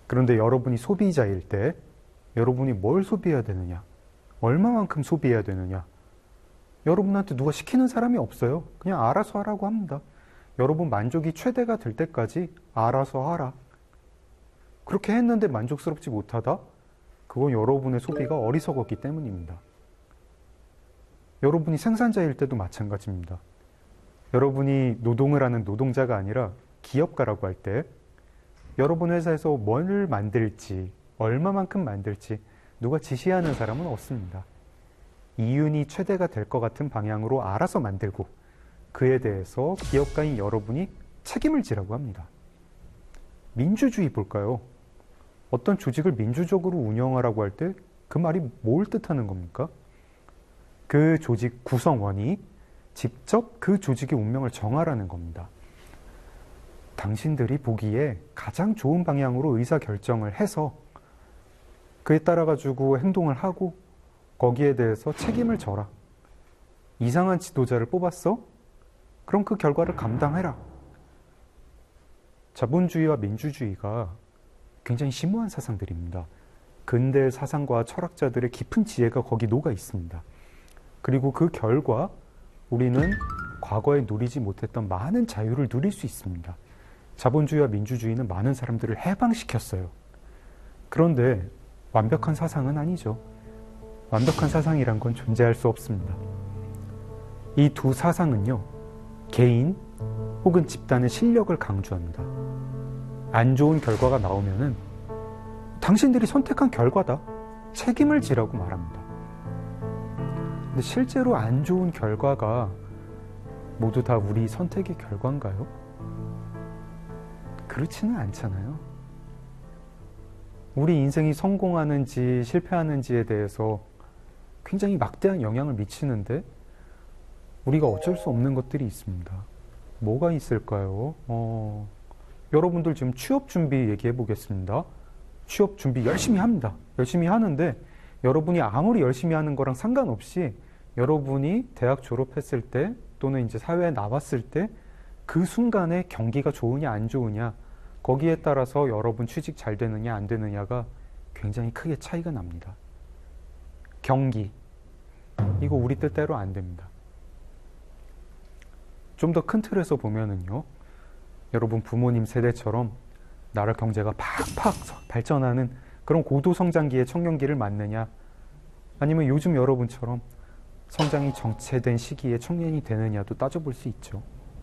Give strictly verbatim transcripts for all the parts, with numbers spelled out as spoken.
그런데 여러분이 소비자일 때 여러분이 뭘 소비해야 되느냐? 얼마만큼 소비해야 되느냐? 여러분한테 누가 시키는 사람이 없어요. 그냥 알아서 하라고 합니다. 여러분 만족이 최대가 될 때까지 알아서 하라. 그렇게 했는데 만족스럽지 못하다? 그건 여러분의 소비가 어리석었기 때문입니다. 여러분이 생산자일 때도 마찬가지입니다. 여러분이 노동을 하는 노동자가 아니라 기업가라고 할 때 여러분 회사에서 뭘 만들지, 얼마만큼 만들지 누가 지시하는 사람은 없습니다. 이윤이 최대가 될 것 같은 방향으로 알아서 만들고 그에 대해서 기업가인 여러분이 책임을 지라고 합니다. 민주주의 볼까요? 어떤 조직을 민주적으로 운영하라고 할 때 그 말이 뭘 뜻하는 겁니까? 그 조직 구성원이 직접 그 조직의 운명을 정하라는 겁니다. 당신들이 보기에 가장 좋은 방향으로 의사결정을 해서 그에 따라 가지고 행동을 하고 거기에 대해서 책임을 져라. 이상한 지도자를 뽑았어? 그럼 그 결과를 감당해라. 자본주의와 민주주의가 굉장히 심오한 사상들입니다. 근대 사상과 철학자들의 깊은 지혜가 거기 녹아 있습니다. 그리고 그 결과 우리는 과거에 누리지 못했던 많은 자유를 누릴 수 있습니다. 자본주의와 민주주의는 많은 사람들을 해방시켰어요. 그런데 완벽한 사상은 아니죠. 완벽한 사상이란 건 존재할 수 없습니다. 이 두 사상은요, 개인 혹은 집단의 실력을 강조합니다. 안 좋은 결과가 나오면은 당신들이 선택한 결과다. 책임을 지라고 말합니다. 근데 실제로 안 좋은 결과가 모두 다 우리 선택의 결과인가요? 그렇지는 않잖아요. 우리 인생이 성공하는지 실패하는지에 대해서 굉장히 막대한 영향을 미치는데 우리가 어쩔 수 없는 것들이 있습니다. 뭐가 있을까요? 어, 여러분들 지금 취업 준비 얘기해 보겠습니다. 취업 준비 열심히 합니다. 열심히 하는데 여러분이 아무리 열심히 하는 거랑 상관없이 여러분이 대학 졸업했을 때 또는 이제 사회에 나왔을 때 그 순간에 경기가 좋으냐 안 좋으냐 거기에 따라서 여러분 취직 잘 되느냐 안 되느냐가 굉장히 크게 차이가 납니다. 경기 이거 우리 뜻대로 안 됩니다. 좀 더 큰 틀에서 보면은요, 여러분 부모님 세대처럼 나라 경제가 팍팍 발전하는 그런 고도 성장기의 청년기를 맞느냐, 아니면 요즘 여러분처럼 성장이 정체된 시기에 청년이 되느냐도 따져볼 수 있죠.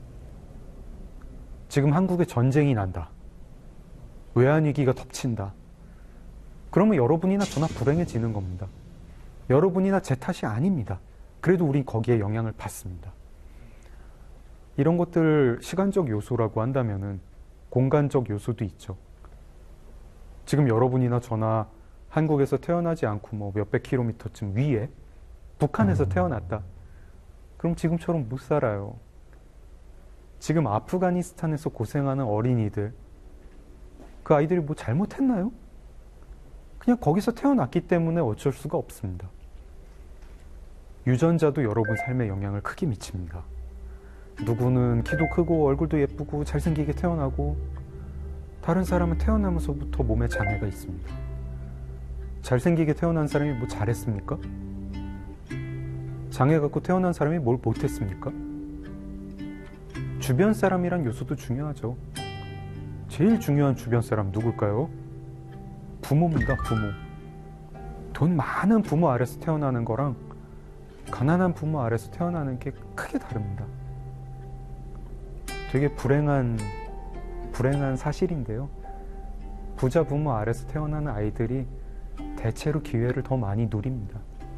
지금 한국에 전쟁이 난다. 외환위기가 덮친다. 그러면 여러분이나 저나 불행해지는 겁니다. 여러분이나 제 탓이 아닙니다. 그래도 우린 거기에 영향을 받습니다. 이런 것들 시간적 요소라고 한다면은 공간적 요소도 있죠. 지금 여러분이나 저나 한국에서 태어나지 않고 뭐 몇백 킬로미터쯤 위에 북한에서 태어났다. 그럼 지금처럼 못 살아요. 지금 아프가니스탄에서 고생하는 어린이들, 그 아이들이 뭐 잘못했나요? 그냥 거기서 태어났기 때문에 어쩔 수가 없습니다. 유전자도 여러분 삶에 영향을 크게 미칩니다. 누구는 키도 크고 얼굴도 예쁘고 잘생기게 태어나고, 다른 사람은 태어나면서부터 몸에 장애가 있습니다. 잘생기게 태어난 사람이 뭐 잘했습니까? 장애 갖고 태어난 사람이 뭘 못했습니까? 주변 사람이란 요소도 중요하죠. 제일 중요한 주변 사람 누굴까요? 부모입니다. 부모. 돈 많은 부모 아래서 태어나는 거랑 가난한 부모 아래서 태어나는 게 크게 다릅니다. 되게 불행한 불행한 사실인데요. 부자 부모 아래서 태어나는 아이들이 대체로 기회를 더 많이 누립니다.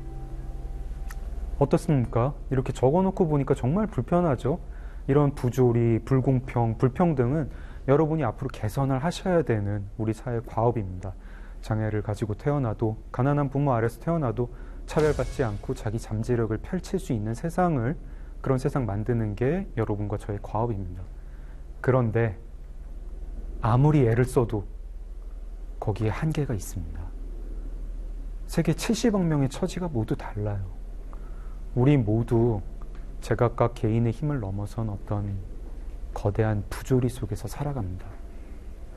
어떻습니까? 이렇게 적어놓고 보니까 정말 불편하죠? 이런 부조리, 불공평, 불평등은 여러분이 앞으로 개선을 하셔야 되는 우리 사회의 과업입니다. 장애를 가지고 태어나도, 가난한 부모 아래서 태어나도 차별받지 않고 자기 잠재력을 펼칠 수 있는 세상을, 그런 세상 만드는 게 여러분과 저의 과업입니다. 그런데 아무리 애를 써도 거기에 한계가 있습니다. 세계 칠십억 명의 처지가 모두 달라요. 우리 모두 제각각 개인의 힘을 넘어선 어떤 거대한 부조리 속에서 살아갑니다.